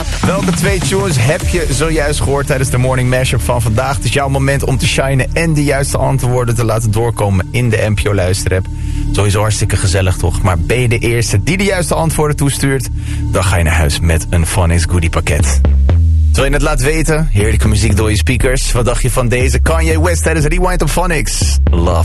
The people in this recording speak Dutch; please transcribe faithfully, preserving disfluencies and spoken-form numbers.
Welke twee tunes heb je zojuist gehoord tijdens de morning mashup van vandaag? Het is jouw moment om te shinen en de juiste antwoorden te laten doorkomen in de N P O luisterapp. Sowieso hartstikke gezellig toch? Maar ben je de eerste die de juiste antwoorden toestuurt, dan ga je naar huis met een Phonics goodie pakket. Terwijl je het laat weten, heerlijke muziek door je speakers. Wat dacht je van deze Kanye West tijdens Rewind op Phonics? Love.